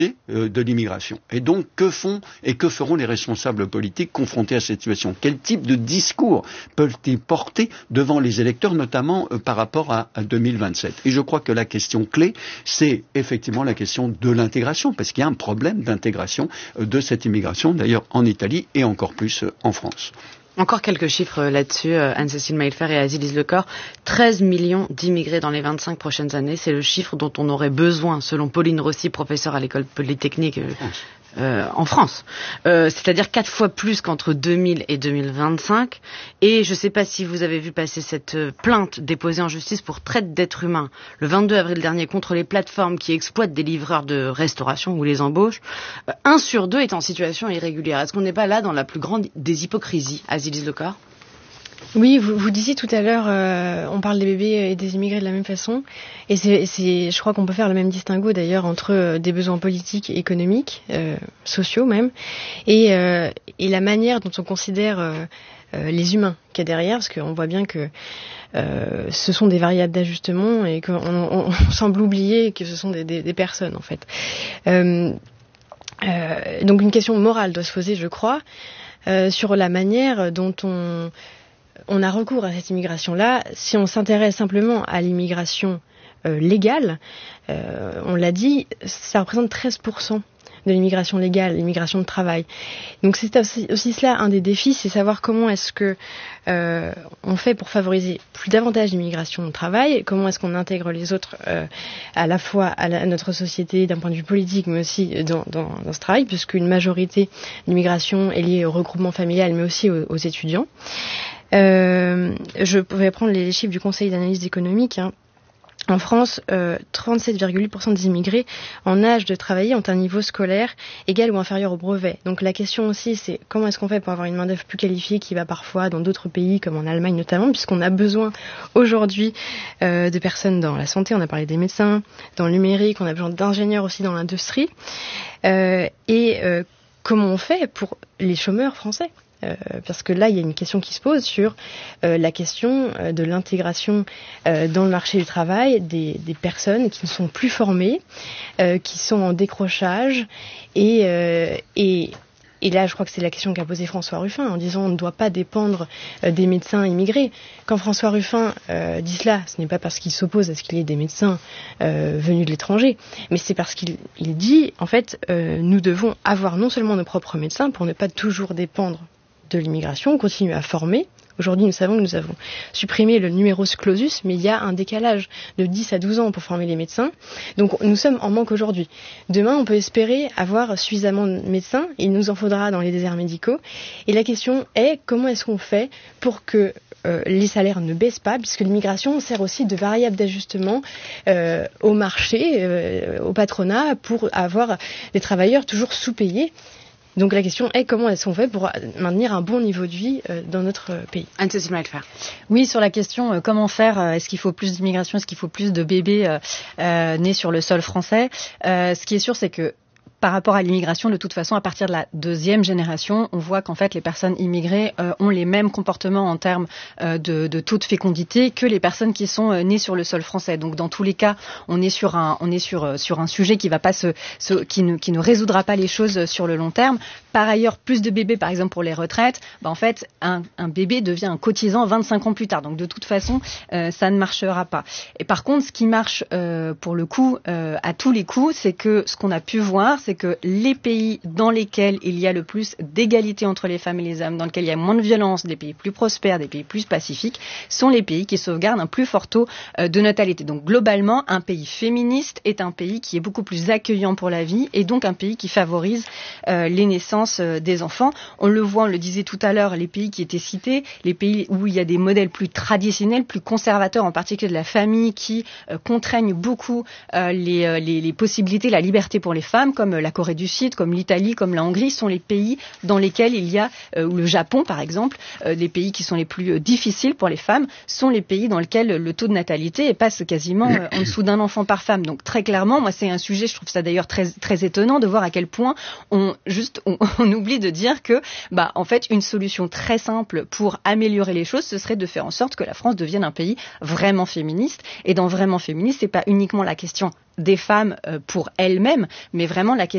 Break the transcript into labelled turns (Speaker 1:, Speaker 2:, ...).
Speaker 1: de l'immigration. Et donc, que feront les responsables politiques confrontés à cette situation? Quel type de discours peuvent-ils porter devant les électeurs, notamment par rapport à 2027? Et je crois que la question clé, c'est effectivement la question de l'intégration, parce qu'il y a un problème d'intégration de cette immigration, d'ailleurs en Italie et encore plus en France.
Speaker 2: Encore quelques chiffres là-dessus, Anne-Cécile Mailfer et Aziz Lecor. 13 millions d'immigrés dans les 25 prochaines années, c'est le chiffre dont on aurait besoin, selon Pauline Rossi, professeure à l'école polytechnique en France. C'est-à-dire 4 fois plus qu'entre 2000 et 2025. Et je ne sais pas si vous avez vu passer cette plainte déposée en justice pour traite d'êtres humains le 22 avril dernier contre les plateformes qui exploitent des livreurs de restauration ou les embauchent. 1 sur 2 est en situation irrégulière. Est-ce qu'on n'est pas là dans la plus grande des hypocrisies, Aziz Lecor?
Speaker 3: Oui, vous disiez tout à l'heure, on parle des bébés et des immigrés de la même façon. Et je crois qu'on peut faire le même distinguo d'ailleurs entre des besoins politiques, économiques, sociaux même, et la manière dont on considère les humains qu'il y a derrière, parce qu'on voit bien que ce sont des variables d'ajustement et qu'on semble oublier que ce sont des personnes en fait. Donc une question morale doit se poser, je crois, sur la manière dont on a recours à cette immigration-là. Si on s'intéresse simplement à l'immigration légale, on l'a dit, ça représente 13% de l'immigration légale, l'immigration de travail. Donc c'est aussi cela un des défis, c'est savoir comment est-ce que on fait pour favoriser davantage l'immigration de travail, comment est-ce qu'on intègre les autres à la fois à notre société d'un point de vue politique, mais aussi dans ce travail, puisqu'une majorité d'immigration est liée au regroupement familial, mais aussi aux étudiants. Je vais prendre les chiffres du Conseil d'analyse économique. En France, 37,8% des immigrés en âge de travailler ont un niveau scolaire égal ou inférieur au brevet. Donc la question aussi, c'est comment est-ce qu'on fait pour avoir une main-d'œuvre plus qualifiée qui va parfois dans d'autres pays, comme en Allemagne notamment, puisqu'on a besoin aujourd'hui de personnes dans la santé, on a parlé des médecins, dans le numérique, on a besoin d'ingénieurs aussi dans l'industrie. Comment on fait pour les chômeurs français ? Parce que là, il y a une question qui se pose sur la question de l'intégration dans le marché du travail des personnes qui ne sont plus formées, qui sont en décrochage et là, je crois que c'est la question qu'a posée François Ruffin en disant on ne doit pas dépendre des médecins immigrés. Quand François Ruffin dit cela, ce n'est pas parce qu'il s'oppose à ce qu'il y ait des médecins venus de l'étranger, mais c'est parce qu'il dit, en fait, nous devons avoir non seulement nos propres médecins pour ne pas toujours dépendre de l'immigration, on continue à former. Aujourd'hui, nous savons que nous avons supprimé le numerus clausus, mais il y a un décalage de 10 à 12 ans pour former les médecins. Donc, nous sommes en manque aujourd'hui. Demain, on peut espérer avoir suffisamment de médecins. Il nous en faudra dans les déserts médicaux. Et la question est, comment est-ce qu'on fait pour que les salaires ne baissent pas, puisque l'immigration sert aussi de variable d'ajustement au marché, au patronat, pour avoir des travailleurs toujours sous-payés. Donc la question est comment est-ce qu'on fait pour maintenir un bon niveau de vie dans notre pays.
Speaker 2: Anne-Cécile Mailfer.
Speaker 4: Oui, sur la question comment faire, est-ce qu'il faut plus d'immigration, est-ce qu'il faut plus de bébés nés sur le sol français, ce qui est sûr c'est que par rapport à l'immigration, de toute façon, à partir de la 2e génération, on voit qu'en fait, les personnes immigrées ont les mêmes comportements en termes de taux de fécondité que les personnes qui sont nées sur le sol français. Donc, dans tous les cas, on est sur un sujet qui va pas qui ne résoudra pas les choses sur le long terme. Par ailleurs, plus de bébés, par exemple, pour les retraites, en fait, un bébé devient un cotisant 25 ans plus tard. Donc, de toute façon, ça ne marchera pas. Et par contre, ce qui marche, pour le coup, à tous les coups, c'est que ce qu'on a pu voir, c'est que les pays dans lesquels il y a le plus d'égalité entre les femmes et les hommes, dans lesquels il y a moins de violence, des pays plus prospères, des pays plus pacifiques, sont les pays qui sauvegardent un plus fort taux de natalité. Donc globalement, un pays féministe est un pays qui est beaucoup plus accueillant pour la vie et donc un pays qui favorise les naissances des enfants. On le voit, on le disait tout à l'heure, les pays qui étaient cités, les pays où il y a des modèles plus traditionnels, plus conservateurs, en particulier de la famille, qui contraignent beaucoup les possibilités, la liberté pour les femmes, comme la Corée du Sud, comme l'Italie, comme la Hongrie, sont les pays dans lesquels il y a, ou le Japon par exemple, les pays qui sont les plus difficiles pour les femmes, sont les pays dans lesquels le taux de natalité passe quasiment en dessous d'un enfant par femme. Donc très clairement, moi c'est un sujet, je trouve ça d'ailleurs très, très étonnant de voir à quel point on oublie de dire que, en fait, une solution très simple pour améliorer les choses, ce serait de faire en sorte que la France devienne un pays vraiment féministe. Et dans vraiment féministe, c'est pas uniquement la question des femmes pour elles-mêmes, mais vraiment la question